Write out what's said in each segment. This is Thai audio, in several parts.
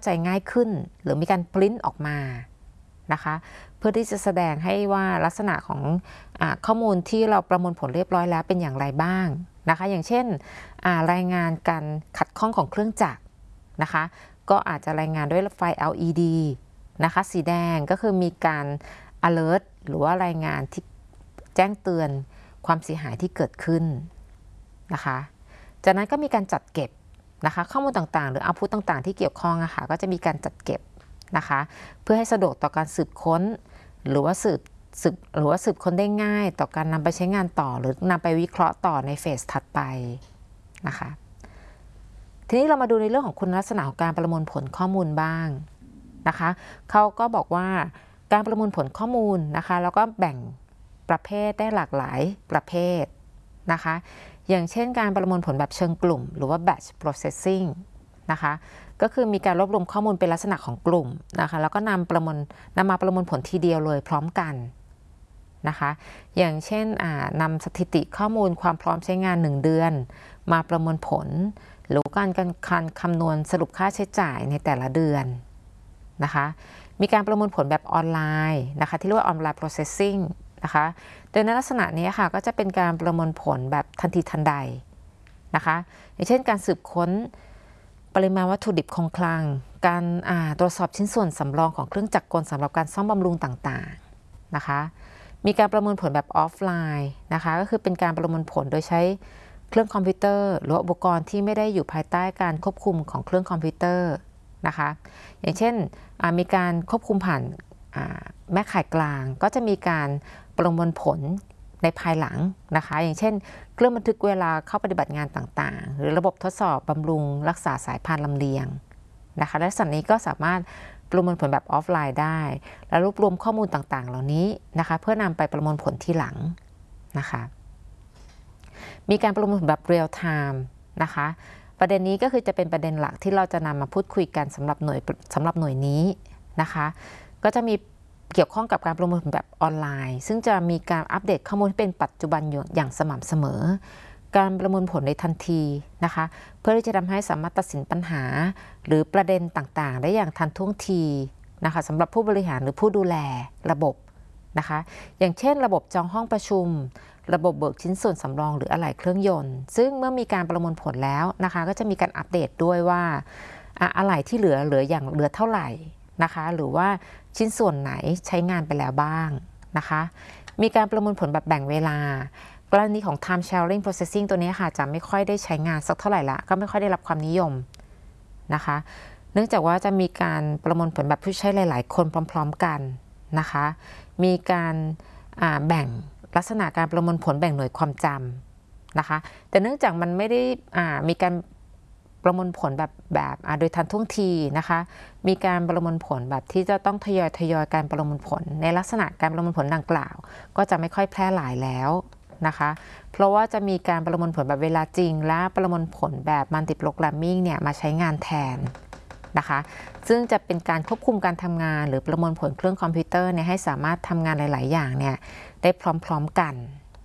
ใจง่ายขึ้นหรือมีการปริ้นออกมานะคะเพื่อที่จะแสดงให้ว่าลักษณะของข้อมูลที่เราประมวลผลเรียบร้อยแล้วเป็นอย่างไรบ้างนะคะอย่างเช่นรายงานการขัดข้องของเครื่องจักรนะคะก็อาจจะรายงานด้วยไฟ LED นะคะสีแดงก็คือมีการ alert หรือว่ารายงานที่แจ้งเตือนความเสียหายที่เกิดขึ้นนะคะจากนั้นก็มีการจัดเก็บนะคะข้อมูลต่างๆหรือ output ต่างๆที่เกี่ยวข้องก็จะมีการจัดเก็บนะคะเพื่อให้สะดวกต่อการสืบค้นหรือว่าสืบค้นได้ง่ายต่อการนำไปใช้งานต่อหรือนำไปวิเคราะห์ต่อในเฟสถัดไปนะคะทีนี้เรามาดูในเรื่องของคุณลักษณะของการประมวลผลข้อมูลบ้างนะคะเขาก็บอกว่าการประมวลผลข้อมูลนะคะแล้วก็แบ่งประเภทได้หลากหลายประเภทนะคะอย่างเช่นการประมวลผลแบบเชิงกลุ่มหรือว่า batch processing นะคะก็คือมีการรวบรวมข้อมูลเป็นลักษณะของกลุ่มนะคะแล้วก็นำมาประมวลผลทีเดียวเลยพร้อมกันนะคะอย่างเช่นนำสถิติข้อมูลความพร้อมใช้งาน1เดือนมาประมวลผลหรือการคำนวณสรุปค่าใช้จ่ายในแต่ละเดือนนะคะมีการประมวลผลแบบออนไลน์นะคะที่เรียกว่าออนไลน์ processing นะคะโดยในลักษณะนี้ค่ะก็จะเป็นการประมวลผลแบบทันทีทันใดนะคะอย่างเช่นการสืบค้นปริมาณวัตถุดิบคงคลังการตรวจสอบชิ้นส่วนสำรองของเครื่องจักรกลสำหรับการซ่อมบำรุงต่างๆนะคะมีการประมวลผลแบบออฟไลน์นะคะก็คือเป็นการประมวลผลโดยใช้เครื่องคอมพิวเตอร์หรืออุปกรณ์ที่ไม่ได้อยู่ภายใต้การควบคุมของเครื่องคอมพิวเตอร์นะคะอย่างเช่นมีการควบคุมผ่านแม่ข่ายกลางก็จะมีการประมวลผลในภายหลังนะคะอย่างเช่นเครื่องบันทึกเวลาเข้าปฏิบัติงานต่างๆหรือระบบทดสอบบำรุงรักษาสายพานลำเลียงนะคะและส่วนนี้ก็สามารถประมวลผลแบบออฟไลน์ได้และรวบรวมข้อมูลต่างๆเหล่านี้นะคะเพื่อนำไปประมวลผลที่หลังนะคะมีการประมวลผลแบบเรียลไทม์นะคะประเด็นนี้ก็คือจะเป็นประเด็นหลักที่เราจะนำมาพูดคุยกันสำหรับหน่วยนี้นะคะก็จะมีเกี่ยวข้องกับการประมวลผลแบบออนไลน์ซึ่งจะมีการอัปเดตข้อมูลที่เป็นปัจจุบันอย่างสม่ำเสมอการประมวลผลในทันทีนะคะเพื่อที่จะทำให้สามารถตัดสินปัญหาหรือประเด็นต่างๆได้อย่างทันท่วงทีนะคะสำหรับผู้บริหารหรือผู้ดูแลระบบนะคะอย่างเช่นระบบจองห้องประชุมระบบเบิกชิ้นส่วนสำรองหรืออะไหล่เครื่องยนต์ซึ่งเมื่อมีการประมวลผลแล้วนะคะก็จะมีการอัปเดตด้วยว่าอะไหล่ที่เหลือเท่าไหร่นะคะหรือว่าชิ้นส่วนไหนใช้งานไปแล้วบ้างนะคะมีการประมวลผลแบบแบ่งเวลากรณีของ time sharing processing ตัวนี้ค่ะจะไม่ค่อยได้ใช้งานสักเท่าไหร่ละก็ไม่ค่อยได้รับความนิยมนะคะเนื่องจากว่าจะมีการประมวลผลแบบผู้ใช้หลายๆคนพร้อมๆกันนะคะมีการแบ่งลักษณะการประมวลผลแบ่งหน่วยความจำนะคะแต่เนื่องจากมันไม่ได้มีการประมวลผลแบบโดยทันท่วงทีนะคะมีการประมวลผลแบบที่จะต้องทยอยการประมวลผลในลักษณะการประมวลผลดังกล่าวก็จะไม่ค่อยแพร่หลายแล้วนะคะเพราะว่าจะมีการประมวลผลแบบเวลาจริงและประมวลผลแบบมัลติโปรแกรมมิ่งเนี่ยมาใช้งานแทนนะคะซึ่งจะเป็นการควบคุมการทำงานหรือประมวลผลเครื่องคอมพิวเตอร์เนี่ยให้สามารถทำงานหลายๆอย่างเนี่ยได้พร้อมๆกัน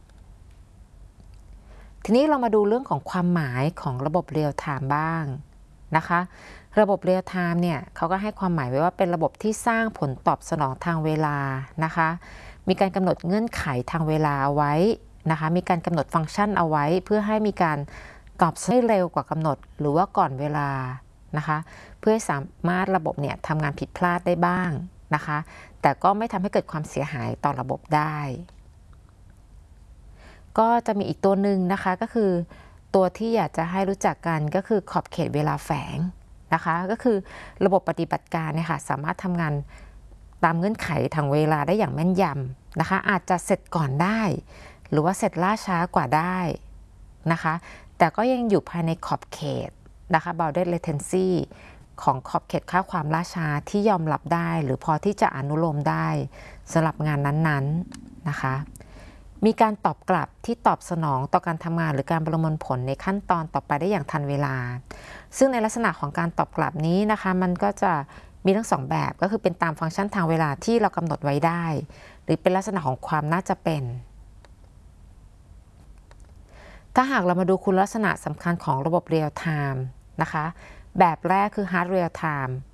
ทีนี้เรามาดูเรื่องของความหมายของระบบเรียลไทม์บ้างนะคะระบบเรียลไทม์เนี่ยเขาก็ให้ความหมายไว้ว่าเป็นระบบที่สร้างผลตอบสนองทางเวลานะคะมีการกำหนดเงื่อนไขทางเวลาเอาไว้นะคะมีการกำหนดฟังก์ชันเอาไว้เพื่อให้มีการตอบให้เร็วกว่ากำหนดหรือว่าก่อนเวลานะคะเพื่อให้สามารถระบบเนี่ยทำงานผิดพลาดได้บ้างนะคะแต่ก็ไม่ทำให้เกิดความเสียหายต่อระบบได้ก็จะมีอีกตัวหนึ่งนะคะก็คือตัวที่อยากจะให้รู้จักกันก็คือขอบเขตเวลาแฝงนะคะก็คือระบบปฏิบัติการเนี่ยค่ะสามารถทำงานตามเงื่อนไขทางเวลาได้อย่างแม่นยำนะคะอาจจะเสร็จก่อนได้หรือว่าเสร็จล่าช้ากว่าได้นะคะแต่ก็ยังอยู่ภายในขอบเขตนะคะ bounded latency ของขอบเขตค่าความล่าช้าที่ยอมรับได้หรือพอที่จะอนุโลมได้สำหรับงานนั้นๆนะคะมีการตอบกลับที่ตอบสนองต่อการทำงานหรือการประมวลผลในขั้นตอนต่อไปได้อย่างทันเวลาซึ่งในลักษณะของการตอบกลับนี้นะคะมันก็จะมีทั้ง2แบบก็คือเป็นตามฟังก์ชันทางเวลาที่เรากำหนดไว้ได้หรือเป็นลักษณะของความน่าจะเป็นถ้าหากเรามาดูคุณลักษณะสำคัญของระบบเรียลไทม์นะคะแบบแรกคือ Hard Real Time